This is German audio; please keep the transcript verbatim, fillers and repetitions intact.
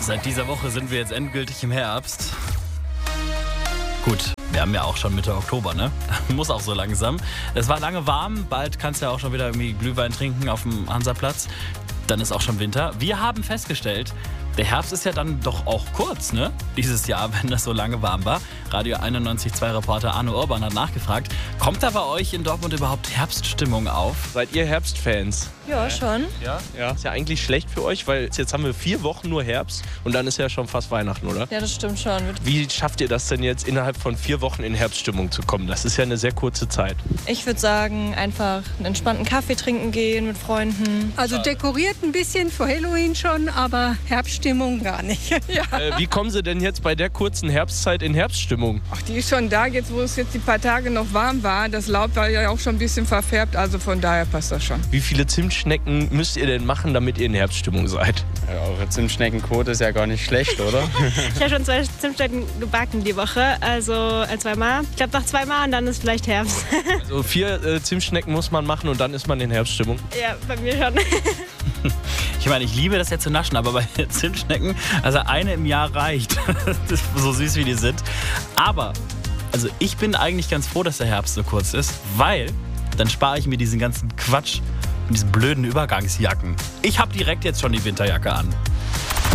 Seit dieser Woche sind wir jetzt endgültig im Herbst. Gut, wir haben ja auch schon Mitte Oktober, ne? Muss auch so langsam. Es war lange warm, bald kannst du ja auch schon wieder irgendwie Glühwein trinken auf dem Hansaplatz. Dann ist auch schon Winter. Wir haben festgestellt, der Herbst ist ja dann doch auch kurz, ne? Dieses Jahr, wenn das so lange warm war. Radio einundneunzig Komma zwei Reporter Arno Urban hat nachgefragt, kommt da bei euch in Dortmund überhaupt Herbststimmung auf? Seid ihr Herbstfans? Ja, schon. Ja? Ja. Ist ja eigentlich schlecht für euch, weil jetzt haben wir vier Wochen nur Herbst und dann ist ja schon fast Weihnachten, oder? Ja, das stimmt schon. Wie schafft ihr das denn jetzt, innerhalb von vier Wochen in Herbststimmung zu kommen? Das ist ja eine sehr kurze Zeit. Ich würde sagen, einfach einen entspannten Kaffee trinken gehen mit Freunden. Also dekoriert ein bisschen für Halloween schon, aber Herbststimmung gar nicht. Ja. Äh, wie kommen Sie denn jetzt bei der kurzen Herbstzeit in Herbststimmung? Ach, die ist schon da, jetzt wo es jetzt die paar Tage noch warm war. Das Laub war ja auch schon ein bisschen verfärbt, also von daher passt das schon. Wie viele Zimtschnecken müsst ihr denn machen, damit ihr in Herbststimmung seid? Ja, eure Zimtschneckenquote ist ja gar nicht schlecht, oder? Ich habe schon zwei Zimtschnecken gebacken die Woche, also äh, zweimal. Ich glaube noch zweimal und dann ist vielleicht Herbst. Also vier äh, Zimtschnecken muss man machen und dann ist man in Herbststimmung? Ja, bei mir schon. Ich meine, ich liebe das ja zu naschen, aber bei Zimtschnecken, also eine im Jahr reicht. Das ist so süß, wie die sind. Aber, also ich bin eigentlich ganz froh, dass der Herbst so kurz ist, weil dann spare ich mir diesen ganzen Quatsch und diesen blöden Übergangsjacken. Ich habe direkt jetzt schon die Winterjacke an.